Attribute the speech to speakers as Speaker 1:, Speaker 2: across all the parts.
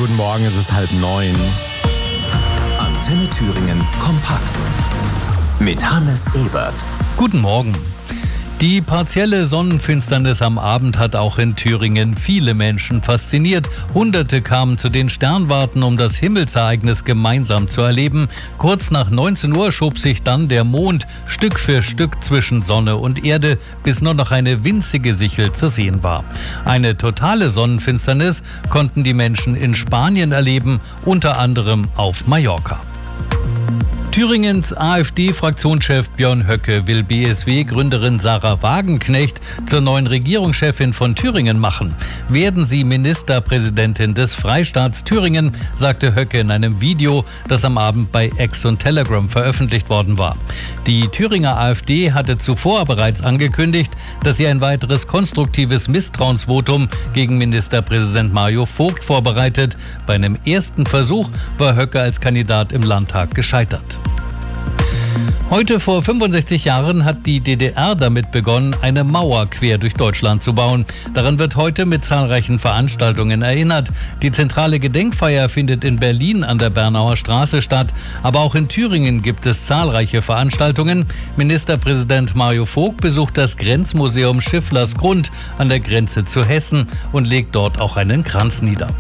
Speaker 1: guten Morgen, es ist 8:30.
Speaker 2: Antenne Thüringen kompakt mit Hannes Ebert.
Speaker 3: Guten Morgen. Die partielle Sonnenfinsternis am Abend hat auch in Thüringen viele Menschen fasziniert. Hunderte kamen zu den Sternwarten, um das Himmelsereignis gemeinsam zu erleben. Kurz nach 19 Uhr schob sich dann der Mond Stück für Stück zwischen Sonne und Erde, bis nur noch eine winzige Sichel zu sehen war. Eine totale Sonnenfinsternis konnten die Menschen in Spanien erleben, unter anderem auf Mallorca. Thüringens AfD-Fraktionschef Björn Höcke will BSW-Gründerin Sarah Wagenknecht zur neuen Regierungschefin von Thüringen machen. Werden Sie Ministerpräsidentin des Freistaats Thüringen, sagte Höcke in einem Video, das am Abend bei X und Telegram veröffentlicht worden war. Die Thüringer AfD hatte zuvor bereits angekündigt, dass sie ein weiteres konstruktives Misstrauensvotum gegen Ministerpräsident Mario Vogt vorbereitet. Bei einem ersten Versuch war Höcke als Kandidat im Landtag gescheitert. Heute vor 65 Jahren hat die DDR damit begonnen, eine Mauer quer durch Deutschland zu bauen. Daran wird heute mit zahlreichen Veranstaltungen erinnert. Die zentrale Gedenkfeier findet in Berlin an der Bernauer Straße statt. Aber auch in Thüringen gibt es zahlreiche Veranstaltungen. Ministerpräsident Mario Vogt besucht das Grenzmuseum Schifflersgrund an der Grenze zu Hessen und legt dort auch einen Kranz nieder.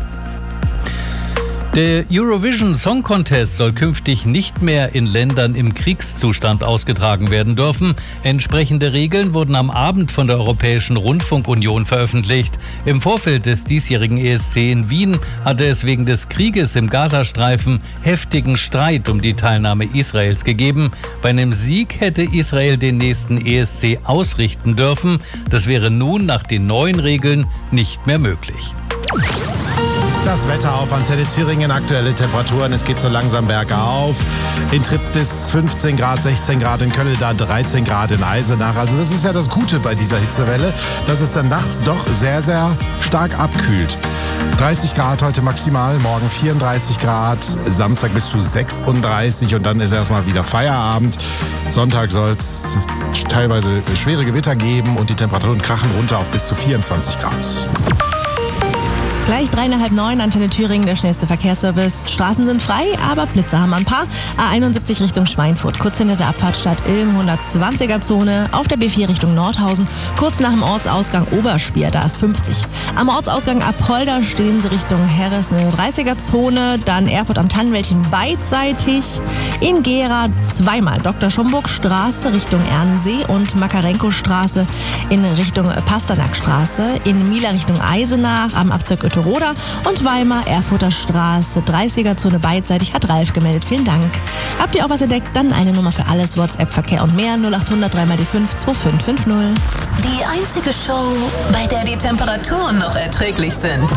Speaker 3: Der Eurovision Song Contest soll künftig nicht mehr in Ländern im Kriegszustand ausgetragen werden dürfen. Entsprechende Regeln wurden am Abend von der Europäischen Rundfunkunion veröffentlicht. Im Vorfeld des diesjährigen ESC in Wien hatte es wegen des Krieges im Gazastreifen heftigen Streit um die Teilnahme Israels gegeben. Bei einem Sieg hätte Israel den nächsten ESC ausrichten dürfen. Das wäre nun nach den neuen Regeln nicht mehr möglich.
Speaker 1: Das Wetter auf Antenne Thüringen, aktuelle Temperaturen, es geht so langsam bergauf. In Triptis 15 Grad, 16 Grad, in Köllda 13 Grad, in Eisenach. Also das ist ja das Gute bei dieser Hitzewelle, dass es dann nachts doch sehr, sehr stark abkühlt. 30 Grad heute maximal, morgen 34 Grad, Samstag bis zu 36 und dann ist erstmal wieder Feierabend. Sonntag soll es teilweise schwere Gewitter geben und die Temperaturen krachen runter auf bis zu 24 Grad.
Speaker 4: Gleich 8:30, Antenne Thüringen, der schnellste Verkehrsservice. Straßen sind frei, aber Blitze haben wir ein paar. A71 Richtung Schweinfurt, kurz hinter der Abfahrtstadt Ilm, 120er-Zone. Auf der B4 Richtung Nordhausen, kurz nach dem Ortsausgang Oberspier, da ist 50. Am Ortsausgang Apolda stehen sie Richtung Heres, eine 30er-Zone. Dann Erfurt am Tannenwäldchen beidseitig. In Gera zweimal Dr. Schomburg-Straße Richtung Ernsee und Makarenko-Straße in Richtung Pasternakstraße. In Mila Richtung Eisenach am Abzweig Roda und Weimar, Erfurter Straße, 30er-Zone beidseitig, hat Ralf gemeldet. Vielen Dank. Habt ihr auch was entdeckt? Dann eine Nummer für alles, WhatsApp, Verkehr und mehr, 0800 3x5 2550.
Speaker 5: Die einzige Show, bei der die Temperaturen noch erträglich sind.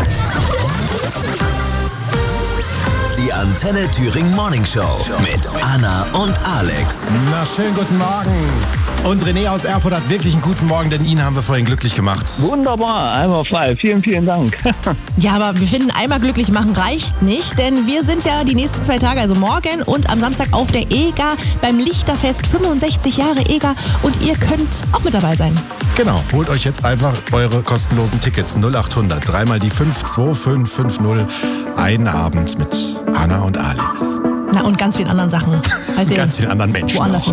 Speaker 2: Die Antenne Thüringen Morning Show mit Anna und Alex.
Speaker 1: Na, schönen guten Morgen. Und René aus Erfurt hat wirklich einen guten Morgen, denn ihn haben wir vorhin glücklich gemacht.
Speaker 6: Wunderbar, einmal frei. Vielen, vielen Dank.
Speaker 4: Ja, aber wir finden, einmal glücklich machen reicht nicht, denn wir sind ja die nächsten 2 Tage, also morgen und am Samstag auf der EGA beim Lichterfest, 65 Jahre EGA und ihr könnt auch mit dabei sein.
Speaker 1: Genau, holt euch jetzt einfach eure kostenlosen Tickets 0800 3x5 2550. Einen Abend mit Anna und Alex.
Speaker 4: Na und ganz vielen anderen Sachen.
Speaker 1: Ganz vielen anderen Menschen
Speaker 4: woanders
Speaker 1: auch.